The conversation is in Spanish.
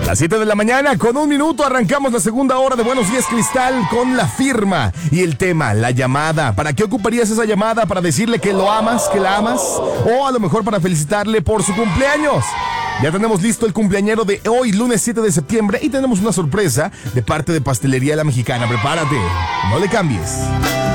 Las 7 de la mañana, con 1 minuto, arrancamos la segunda hora de Buenos Días Cristal con la firma y el tema, la llamada. ¿Para qué ocuparías esa llamada? ¿Para decirle que lo amas, que la amas? ¿O a lo mejor para felicitarle por su cumpleaños? Ya tenemos listo el cumpleañero de hoy, lunes 7 de septiembre, y tenemos una sorpresa de parte de Pastelería La Mexicana. Prepárate, no le cambies.